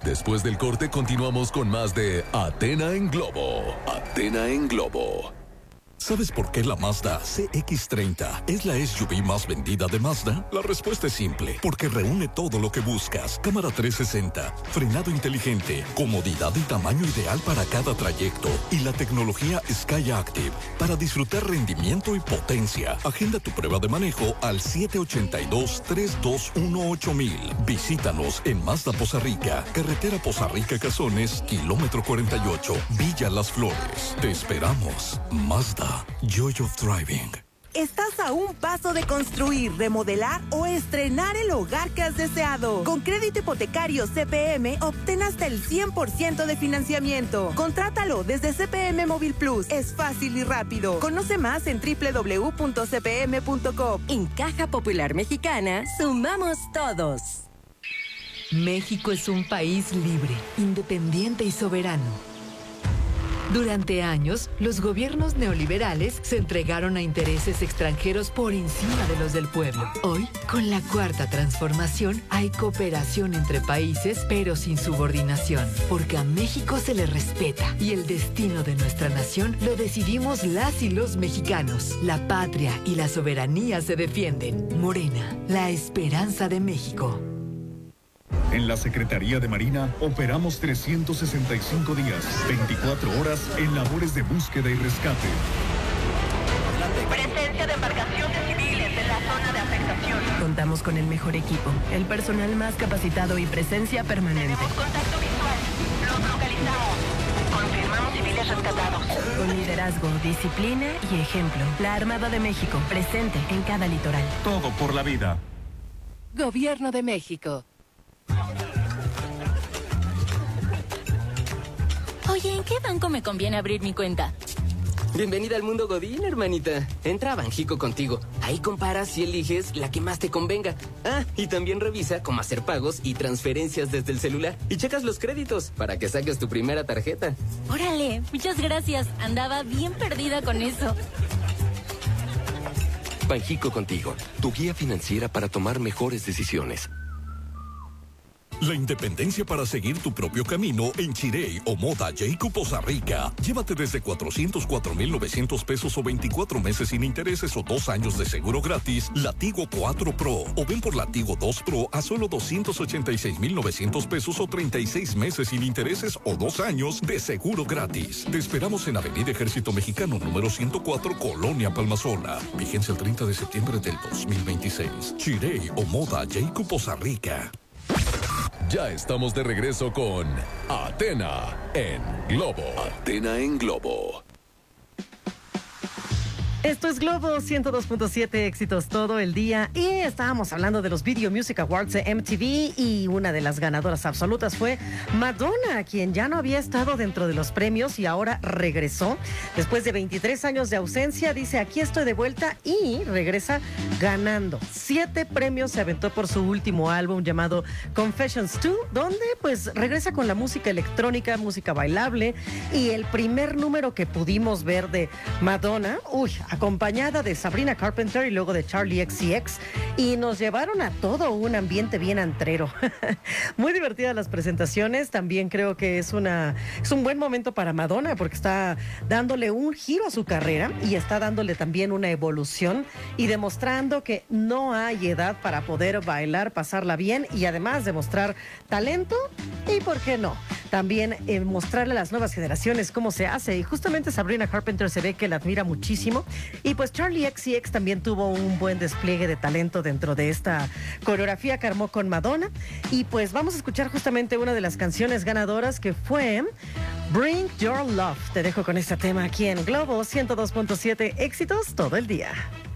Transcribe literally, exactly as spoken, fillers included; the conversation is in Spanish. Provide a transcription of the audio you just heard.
Después del corte continuamos con más de Athena en Globo. Athena en Globo. ¿Sabes por qué la Mazda C X treinta es la S U V más vendida de Mazda? La respuesta es simple, porque reúne todo lo que buscas. Cámara trescientos sesenta, frenado inteligente, comodidad y tamaño ideal para cada trayecto y la tecnología Sky Active para disfrutar rendimiento y potencia. Agenda tu prueba de manejo al siete ocho dos, tres dos uno ocho mil. Visítanos en Mazda Poza Rica, carretera Poza Rica Cazones, kilómetro cuarenta y ocho, Villa Las Flores. Te esperamos. Mazda. Joy of Driving. Estás a un paso de construir, remodelar o estrenar el hogar que has deseado. Con crédito hipotecario C P M, obtén hasta el cien por ciento de financiamiento. Contrátalo desde C P M Móvil Plus. Es fácil y rápido. Conoce más en doble u doble u doble u punto c p m punto com. En Caja Popular Mexicana, sumamos todos. México es un país libre, independiente y soberano. Durante años, los gobiernos neoliberales se entregaron a intereses extranjeros por encima de los del pueblo. Hoy, con la Cuarta Transformación, hay cooperación entre países, pero sin subordinación, porque a México se le respeta y el destino de nuestra nación lo decidimos las y los mexicanos. La patria y la soberanía se defienden. Morena, la esperanza de México. En la Secretaría de Marina operamos trescientos sesenta y cinco días, veinticuatro horas en labores de búsqueda y rescate. Presencia de embarcaciones civiles en la zona de afectación. Contamos con el mejor equipo, el personal más capacitado y presencia permanente. Tenemos contacto visual. Los localizamos. Confirmamos civiles rescatados. Con liderazgo, disciplina y ejemplo. La Armada de México, presente en cada litoral. Todo por la vida. Gobierno de México. Oye, ¿en qué banco me conviene abrir mi cuenta? Bienvenida al mundo Godín, hermanita. Entra a Banjico contigo. Ahí comparas y eliges la que más te convenga. Ah, y también revisa cómo hacer pagos y transferencias desde el celular. Y checas los créditos para que saques tu primera tarjeta. Órale, muchas gracias. Andaba bien perdida con eso. Banjico contigo, tu guía financiera para tomar mejores decisiones. La independencia para seguir tu propio camino en Chirey o Moda Jacob Poza Rica. Llévate desde cuatrocientos cuatro mil novecientos pesos o veinticuatro meses sin intereses o dos años de seguro gratis, Latigo cuatro Pro. O ven por Latigo dos Pro a solo doscientos ochenta y seis mil novecientos pesos o treinta y seis meses sin intereses o dos años de seguro gratis. Te esperamos en Avenida Ejército Mexicano número ciento cuatro, Colonia Palmasola. Vigencia el treinta de septiembre del dos mil veintiséis. Chirey o Moda Jacob Poza Rica. Ya estamos de regreso con Athena en Globo. Athena en Globo. Esto es Globo ciento dos punto siete, éxitos todo el día. Y estábamos hablando de los Video Music Awards de M T V y una de las ganadoras absolutas fue Madonna, quien ya no había estado dentro de los premios y ahora regresó. Después de veintitrés años de ausencia, dice, aquí estoy de vuelta y regresa ganando. Siete premios se aventó por su último álbum llamado Confessions dos, donde pues regresa con la música electrónica, música bailable y el primer número que pudimos ver de Madonna, uy, acompañada de Sabrina Carpenter y luego de Charlie X C X, y nos llevaron a todo un ambiente bien antrero. Muy divertidas las presentaciones. También creo que es una es un buen momento para Madonna porque está dándole un giro a su carrera y está dándole también una evolución y demostrando que no hay edad para poder bailar, pasarla bien y además demostrar talento y, ¿por qué no?, también eh, mostrarle a las nuevas generaciones cómo se hace. Y justamente Sabrina Carpenter se ve que la admira muchísimo. Y pues Charlie X C X también tuvo un buen despliegue de talento dentro de esta coreografía que armó con Madonna. Y pues vamos a escuchar justamente una de las canciones ganadoras, que fue Bring Your Love. Te dejo con este tema aquí en Globo ciento dos punto siete, éxitos todo el día.